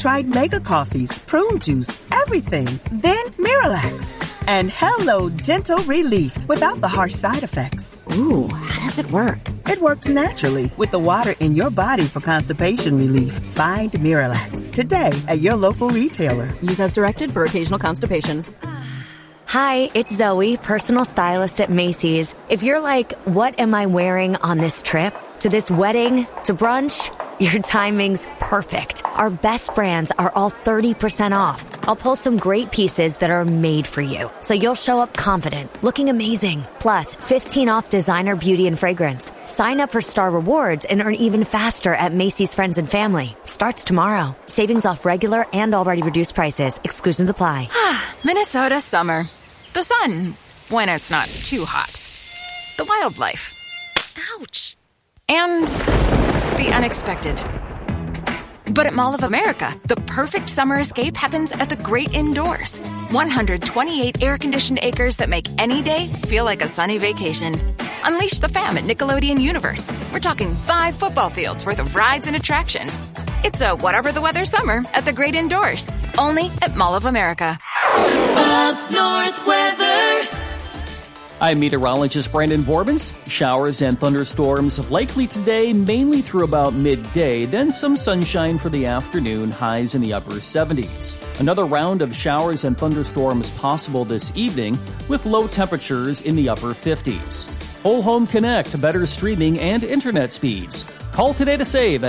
tried mega coffees, prune juice, everything. Then Miralax. And hello, gentle relief without the harsh side effects. Ooh, how does it work? It works naturally with the water in your body for constipation relief. Find Miralax today at your local retailer. Use as directed for occasional constipation. Hi, it's Zoe, personal stylist at Macy's. If you're like, what am I wearing on this trip? To this wedding? To brunch? Your timing's perfect. Our best brands are all 30% off. I'll pull some great pieces that are made for you, so you'll show up confident, looking amazing. Plus, 15 off designer beauty and fragrance. Sign up for Star Rewards and earn even faster at Macy's Friends and Family. Starts tomorrow. Savings off regular and already reduced prices. Exclusions apply. Minnesota summer. The sun, when it's not too hot. The wildlife. Ouch. And the unexpected. But at Mall of America, the perfect summer escape happens at the great indoors. 128 air-conditioned acres that make any day feel like a sunny vacation. Unleash the fam at Nickelodeon Universe. We're talking 5 football fields worth of rides and attractions. It's a whatever the weather summer at the great indoors. Only at Mall of America. Up North weather. I'm meteorologist Brandon Borbens. Showers and thunderstorms likely today, mainly through about midday, then some sunshine for the afternoon, highs in the upper 70s. Another round of showers and thunderstorms possible this evening, with low temperatures in the upper 50s. Whole Home Connect, better streaming and internet speeds. Call today to save at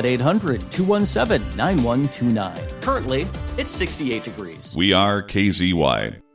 800-217-9129. Currently, it's 68 degrees. We are KZY.